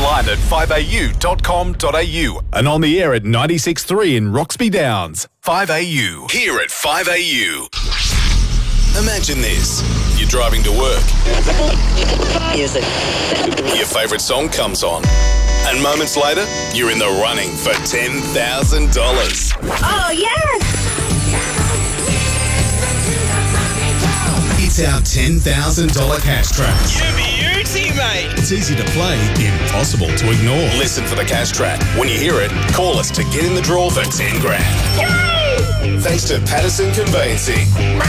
online at 5au.com.au and on the air at 96.3 in Roxby Downs. 5AU. Here at 5AU. Imagine this. You're driving to work. Your favourite song comes on. And moments later, you're in the running for $10,000. Oh, yes! It's our $10,000 cash track. You beauty, mate. It's easy to play, impossible to ignore. Listen for the cash track. When you hear it, call us to get in the draw for 10 grand. Yay! Thanks to Patterson Conveyancing.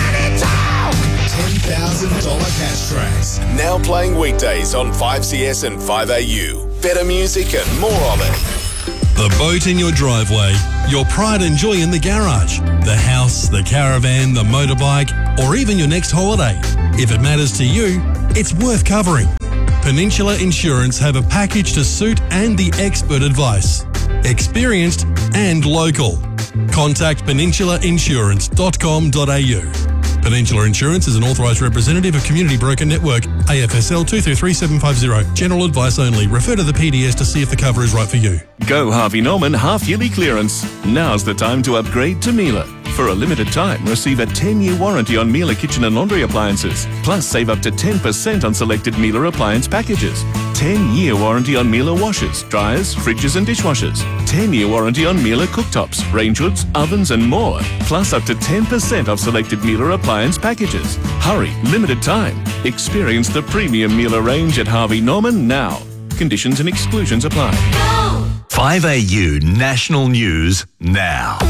$10,000 cash tracks. Now playing weekdays on 5CS and 5AU. Better music and more of it. The boat in your driveway, your pride and joy in the garage, the house, the caravan, the motorbike, or even your next holiday. If it matters to you, it's worth covering. Peninsula Insurance have a package to suit and the expert advice. Experienced and local. Contact peninsulainsurance.com.au. Peninsula Insurance is an authorised representative of Community Broker Network, AFSL 233750. General advice only. Refer to the PDS to see if the cover is right for you. Go Harvey Norman half-yearly clearance. Now's the time to upgrade to Miele. For a limited time, receive a 10-year warranty on Miele kitchen and laundry appliances. Plus, save up to 10% on selected Miele appliance packages. 10-year warranty on Miele washers, dryers, fridges and dishwashers. 10-year warranty on Miele cooktops, range hoods, ovens and more. Plus, up to 10% off selected Miele appliance packages. Hurry, limited time. Experience the premium Miele range at Harvey Norman now. Conditions and exclusions apply. 5AU National News now.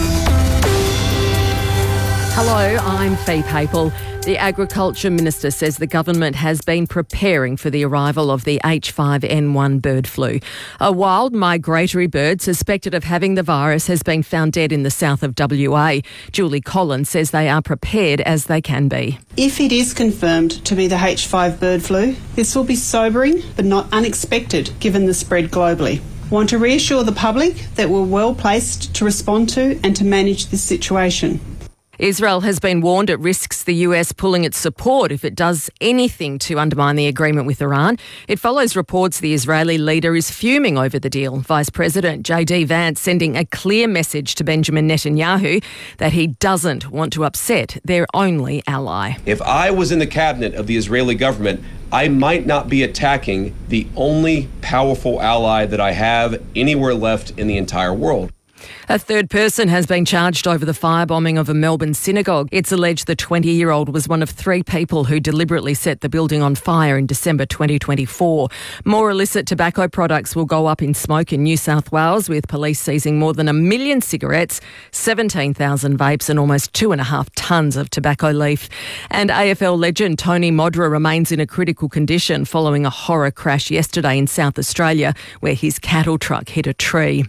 Hello, I'm Fee Papel. The Agriculture Minister says the government has been preparing for the arrival of the H5N1 bird flu. A wild migratory bird suspected of having the virus has been found dead in the south of WA. Julie Collins says they are prepared as they can be. If it is confirmed to be the H5 bird flu, this will be sobering but not unexpected given the spread globally. I want to reassure the public that we're well placed to respond to and to manage this situation. Israel has been warned it risks the US pulling its support if it does anything to undermine the agreement with Iran. It follows reports the Israeli leader is fuming over the deal. Vice President J.D. Vance sending a clear message to Benjamin Netanyahu that he doesn't want to upset their only ally. If I was in the cabinet of the Israeli government, I might not be attacking the only powerful ally that I have anywhere left in the entire world. A third person has been charged over the firebombing of a Melbourne synagogue. It's alleged the 20-year-old was one of 3 people who deliberately set the building on fire in December 2024. More illicit tobacco products will go up in smoke in New South Wales, with police seizing more than 1 million cigarettes, 17,000 vapes and almost 2.5 tonnes of tobacco leaf. And AFL legend Tony Modra remains in a critical condition following a horror crash yesterday in South Australia where his cattle truck hit a tree.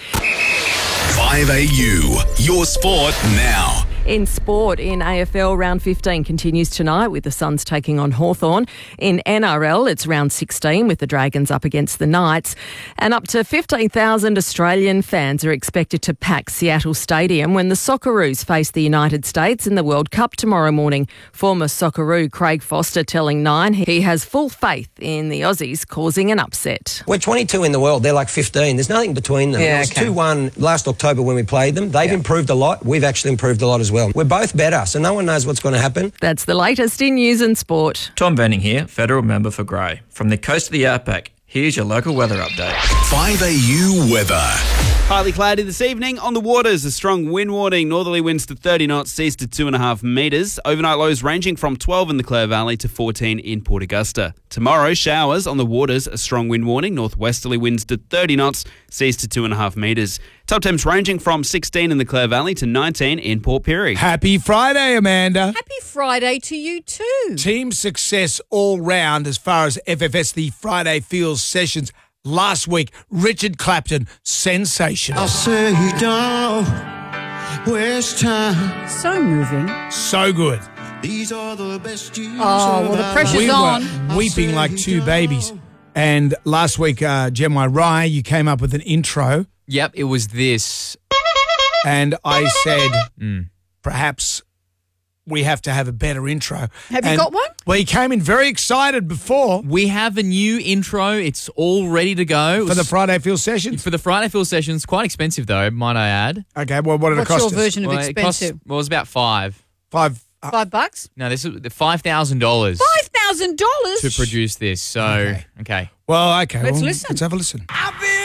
5AU, your sport now. In sport, in AFL, round 15 continues tonight with the Suns taking on Hawthorn. In NRL, it's round 16 with the Dragons up against the Knights. And up to 15,000 Australian fans are expected to pack Seattle Stadium when the Socceroos face the United States in the World Cup tomorrow morning. Former Socceroo Craig Foster telling Nine he has full faith in the Aussies causing an upset. We're 22 in the world. They're like 15. There's nothing between them. Yeah, it was 2-1 last October when we played them. They've improved a lot. We've actually improved a lot as well. We're both better, so no one knows what's going to happen. That's the latest in news and sport. Tom Venning here, Federal Member for Grey. From the coast of the Outback, here's your local weather update. 5AU weather. Partly cloudy this evening. On the waters, a strong wind warning. Northerly winds to 30 knots, seas to 2.5 metres. Overnight lows ranging from 12 in the Clare Valley to 14 in Port Augusta. Tomorrow, showers on the waters, a strong wind warning. Northwesterly winds to 30 knots, seas to 2.5 metres. Top temps ranging from 16 in the Clare Valley to 19 in Port Pirie. Happy Friday, Amanda. Happy Friday to you too. Team success all round as far as FFS, the Friday Feels sessions. Last week, Richard Clapton, sensational. I'll say down, waste time. So moving. So good. These are the best years. Oh, well, the pressure's we on. Were weeping like two babies. And last week, Gemma Rye, you came up with an intro. Yep, it was this. And I said, perhaps we have to have a better intro. Have you got one? Well, he came in very excited before. We have a new intro. It's all ready to go. For the Friday Field Sessions? For the Friday Field Sessions. Quite expensive, though, might I add. Okay, well, what did it cost us? What's your version of expensive? It was about $5. $5? No, this is $5,000. $5,000? To produce this. So, okay. Well, okay. Let's well, listen. Let's have a listen.